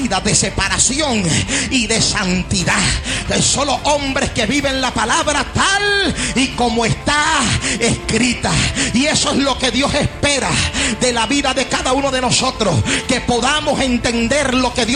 vida de separación y de santidad. Solo hombres que viven la palabra tal y como está escrita. Y eso es lo que Dios espera de la vida de cada uno de nosotros, que podamos entender lo que Dios